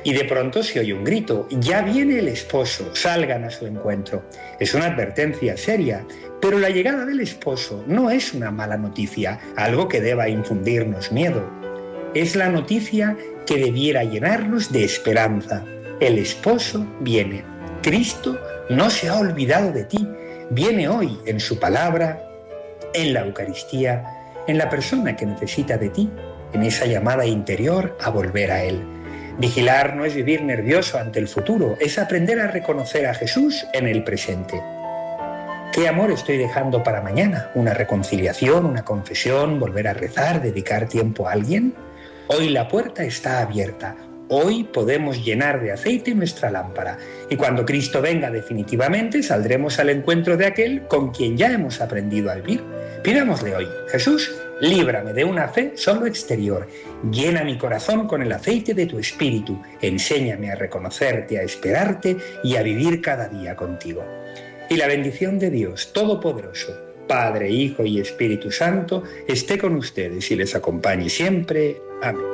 Y de pronto se oye un grito: ya viene el esposo, salgan a su encuentro. Es una advertencia seria, pero la llegada del esposo no es una mala noticia, algo que deba infundirnos miedo. Es la noticia que debiera llenarnos de esperanza. El esposo viene. Cristo no se ha olvidado de ti. Viene hoy en su palabra, en la Eucaristía, en la persona que necesita de ti, en esa llamada interior a volver a Él. Vigilar no es vivir nervioso ante el futuro, es aprender a reconocer a Jesús en el presente. ¿Qué amor estoy dejando para mañana? ¿Una reconciliación, una confesión, volver a rezar, dedicar tiempo a alguien? Hoy la puerta está abierta. Hoy podemos llenar de aceite nuestra lámpara. Y cuando Cristo venga definitivamente, saldremos al encuentro de aquel con quien ya hemos aprendido a vivir. Pidámosle hoy: Jesús, líbrame de una fe solo exterior. Llena mi corazón con el aceite de tu espíritu. Enséñame a reconocerte, a esperarte y a vivir cada día contigo. Y la bendición de Dios Todopoderoso, Padre, Hijo y Espíritu Santo, esté con ustedes y les acompañe siempre. Amén.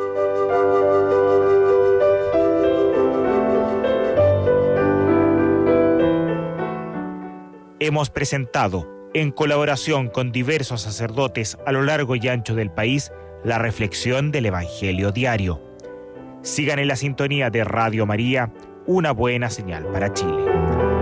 Hemos presentado, en colaboración con diversos sacerdotes a lo largo y ancho del país, la reflexión del Evangelio diario. Sigan en la sintonía de Radio María, una buena señal para Chile.